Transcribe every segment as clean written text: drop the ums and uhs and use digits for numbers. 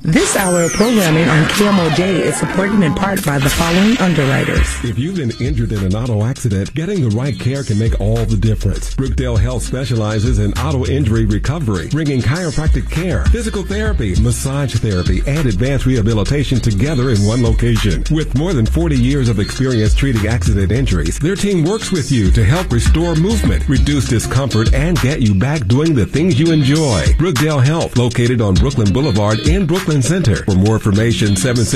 This hour of programming on KMOJ is supported in part by the following underwriters. If you've been injured in an auto accident, getting the right care can make all the difference. Brookdale Health specializes in auto injury recovery, bringing chiropractic care, physical therapy, massage therapy, and advanced rehabilitation together in one location. With more than 40 years of experience treating accident injuries, their team works with you to help restore movement, reduce discomfort, and get you back doing the things you enjoy. Brookdale Health, located on Brooklyn Boulevard in Brooklyn Center. For more information,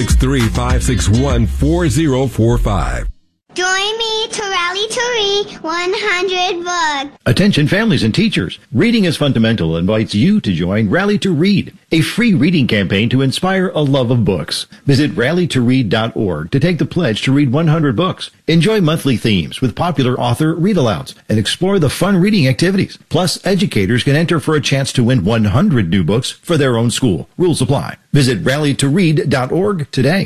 763-561-4045. Join me to rally to read 100 books. Attention families and teachers. Reading is Fundamental invites you to join Rally to Read, a free reading campaign to inspire a love of books. Visit rallytoread.org to take the pledge to read 100 books. Enjoy monthly themes with popular author read-alouds and explore the fun reading activities. Plus, educators can enter for a chance to win 100 new books for their own school. Rules apply. Visit rallytoread.org today.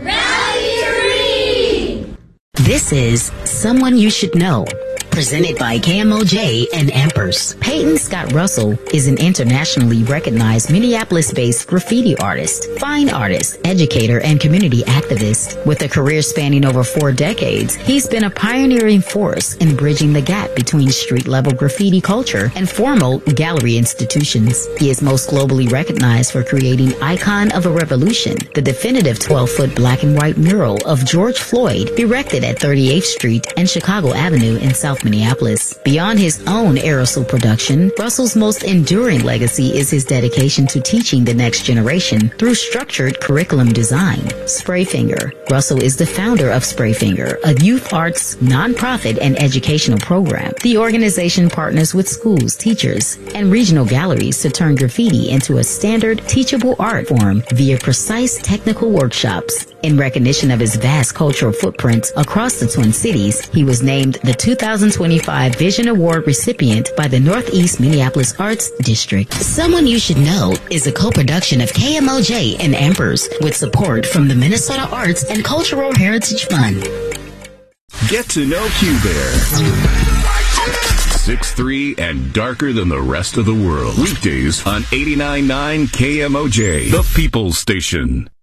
This is Someone You Should Know, presented by KMOJ and Ampers. Peyton Scott Russell is an internationally recognized Minneapolis-based graffiti artist, fine artist, educator, and community activist. With a career spanning over 4 decades, he's been a pioneering force in bridging the gap between street-level graffiti culture and formal gallery institutions. He is most globally recognized for creating Icon of a Revolution, the definitive 12-foot black and white mural of George Floyd erected at 38th Street and Chicago Avenue in South Minneapolis. Beyond his own aerosol production, Russell's most enduring legacy is his dedication to teaching the next generation through structured curriculum design. Sprayfinger. Russell is the founder of Sprayfinger, a youth arts, nonprofit, and educational program. The organization partners with schools, teachers, and regional galleries to turn graffiti into a standard teachable art form via precise technical workshops. In recognition of his vast cultural footprints across the Twin Cities, he was named the 2025 Vision Award recipient by the Northeast Minneapolis Arts District. Someone You Should Know is a co-production of KMOJ and Ampers with support from the Minnesota Arts and Cultural Heritage Fund. Get to know Q-Bear. 6'3" and darker than the rest of the world. Weekdays on 89.9 KMOJ, the People's Station.